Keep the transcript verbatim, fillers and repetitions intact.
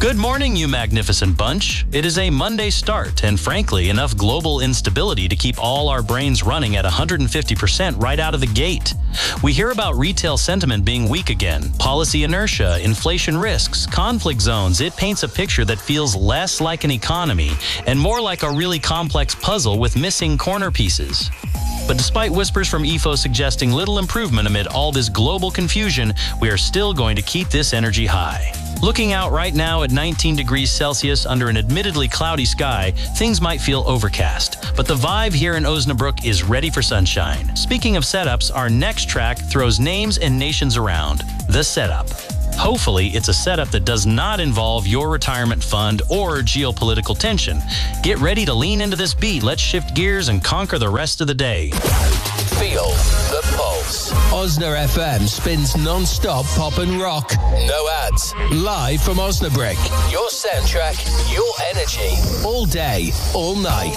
Good morning, you magnificent bunch. It is a Monday start, and frankly, enough global instability to keep all our brains running at one hundred fifty percent right out of the gate. We hear about retail sentiment being weak again, policy inertia, inflation risks, conflict zones. It paints a picture that feels less like an economy and more like a really complex puzzle with missing corner pieces. But despite whispers from E F O suggesting little improvement amid all this global confusion, we are still going to keep this energy high. Looking out right now at nineteen degrees Celsius under an admittedly cloudy sky, things might feel overcast, but the vibe here in Osnabrück is ready for sunshine. Speaking of setups, our next track throws names and nations around. The Setup. Hopefully, it's a setup that does not involve your retirement fund or geopolitical tension. Get ready to lean into this beat. Let's shift gears and conquer the rest of the day. Feel the pulse. Osna F M spins non-stop pop and rock. No ads. Live from Osnabrück. Your soundtrack, your energy. All day, all night.